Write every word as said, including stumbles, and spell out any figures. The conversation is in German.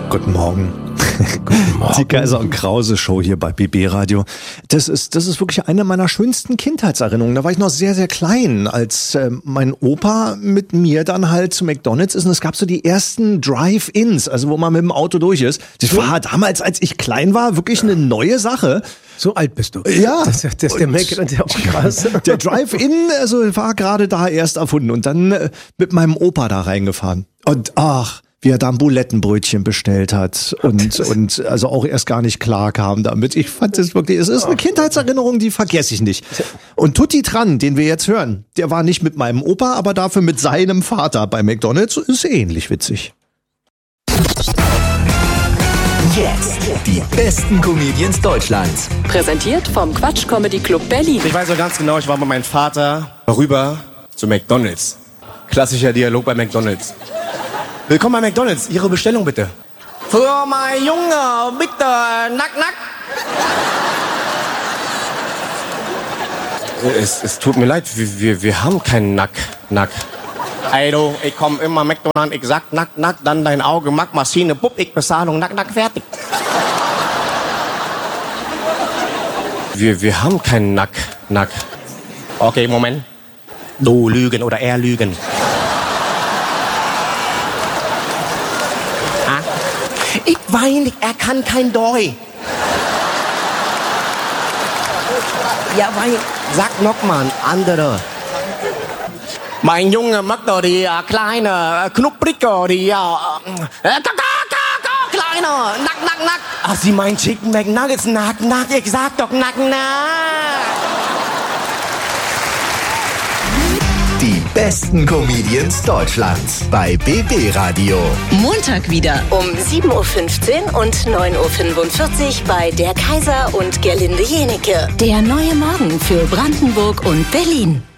Guten Morgen. Guten Morgen. Die Kaiser und Krause Show hier bei B B Radio. Das ist, das ist wirklich eine meiner schönsten Kindheitserinnerungen. Da war ich noch sehr, sehr klein, als äh, mein Opa mit mir dann halt zu McDonald's ist. Und es gab so die ersten Drive-Ins, also wo man mit dem Auto durch ist. Das war damals, als ich klein war, wirklich eine neue Sache. So alt bist du. Ja. Das, das ist der McDonald's ja auch krass. Der Drive-In, also war gerade da erst erfunden und dann äh, mit meinem Opa da reingefahren. Und ach, wie er da ein Bulettenbrötchen bestellt hat und, und also auch erst gar nicht klar kam damit. Ich fand es wirklich, es ist eine Kindheitserinnerung, die vergesse ich nicht. Und Tutti Tran, den wir jetzt hören, der war nicht mit meinem Opa, aber dafür mit seinem Vater bei McDonald's, ist ähnlich witzig. Jetzt die besten Comedians Deutschlands. Präsentiert vom Quatsch Comedy Club Berlin. Ich weiß noch ganz genau, ich war mit meinem Vater rüber zu McDonald's. Klassischer Dialog bei McDonald's. Willkommen bei McDonald's. Ihre Bestellung bitte. Für mein Junge, bitte, nack, nack. Es, es tut mir leid, wir, wir, wir haben keinen Nack, Nack. Ey du, ich komm immer McDonald's, ich sag nack, nack, dann dein Auge, Mack, Maschine, Pupp, ich Bezahlung, nack, nack, fertig. Wir, wir haben keinen Nack, Nack. Okay, Moment. Du lügen oder er lügen. Ich weiß nicht, er kann kein Doi. Ja, weil, sag noch mal ein andere. Mein Junge mag doch die äh, kleine, äh, knupprige, die, ja, äh, äh, kleine, nack, nack, nack. Ach, sie meint Chicken McNuggets, nack, nack, ich sag doch nack, nack. Die besten Comedians Deutschlands bei B B Radio. Montag wieder um sieben Uhr fünfzehn und neun Uhr fünfundvierzig bei der Kaiser und Gerlinde Jenecke. Der neue Morgen für Brandenburg und Berlin.